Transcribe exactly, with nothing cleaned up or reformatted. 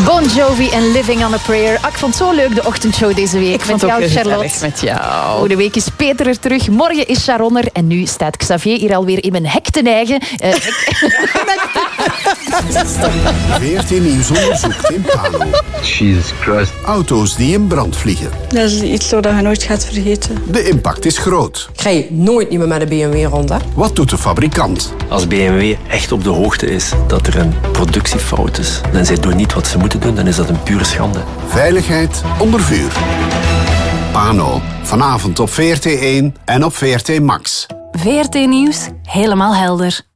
Bon Jovi en Living on a Prayer. Ik vond het zo leuk, de ochtendshow deze week. Ik vond met jou, ook Charlotte. met jou. Voor de week is Peter er terug. Morgen is Sharon er. En nu staat Xavier hier alweer in mijn hek te neigen. Uh, V R T Nieuws onderzoekt in Pano. Jesus Christ. Auto's die in brand vliegen. Dat is iets dat je nooit gaat vergeten. De impact is groot. Ik rij nooit niet meer met een B M W rond, hè? Wat doet de fabrikant? Als B M W echt op de hoogte is dat er een productiefout is en zij doen niet wat ze moeten doen, dan is dat een pure schande. Veiligheid onder vuur. Pano. Vanavond op V R T één en op V R T Max. V R T Nieuws, helemaal helder.